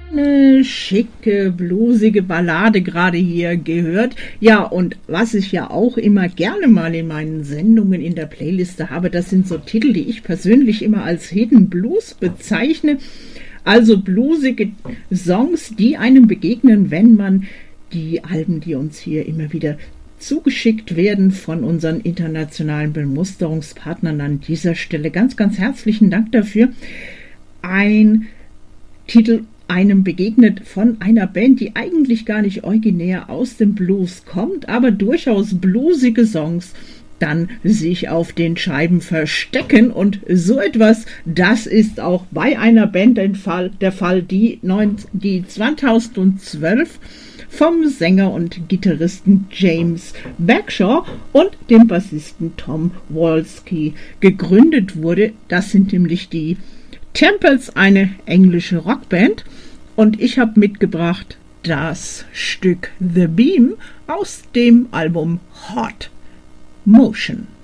Eine schicke, bluesige Ballade gerade hier gehört. Ja, und was ich ja auch immer gerne mal in meinen Sendungen in der Playliste habe, das sind so Titel, die ich persönlich immer als Hidden Blues bezeichne. Also bluesige Songs, die einem begegnen, wenn man die Alben, die uns hier immer wieder zugeschickt werden von unseren internationalen Bemusterungspartnern, an dieser Stelle ganz, ganz herzlichen Dank dafür. Ein Titel einem begegnet von einer Band, die eigentlich gar nicht originär aus dem Blues kommt, aber durchaus bluesige Songs dann sich auf den Scheiben verstecken, und so etwas, das ist auch bei einer Band der Fall, die 2012 vom Sänger und Gitarristen James Bagshaw und dem Bassisten Tom Wolski gegründet wurde. Das sind nämlich die Temples, eine englische Rockband, und ich habe mitgebracht das Stück The Beam aus dem Album Hot Motion.